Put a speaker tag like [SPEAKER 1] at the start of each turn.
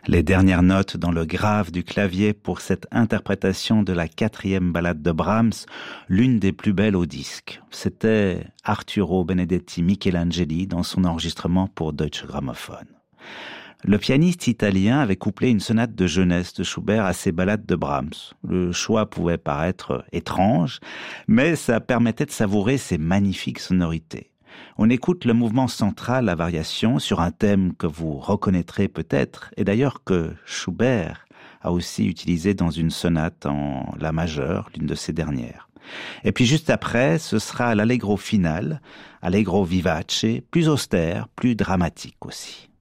[SPEAKER 1] Les dernières notes dans le grave du clavier pour cette interprétation de la 4e ballade de Brahms, l'une des plus belles au disque. C'était Arturo Benedetti Michelangeli dans son enregistrement pour Deutsche Grammophon. Le pianiste italien avait couplé une sonate de jeunesse de Schubert à ses ballades de Brahms. Le choix pouvait paraître étrange, mais ça permettait de savourer ses magnifiques sonorités. On écoute le mouvement central, la variation, sur un thème que vous reconnaîtrez peut-être, et d'ailleurs que Schubert a aussi utilisé dans une sonate en la majeure, l'une de ses dernières. Et puis juste après, ce sera l'allegro final, allegro vivace, plus austère, plus dramatique aussi.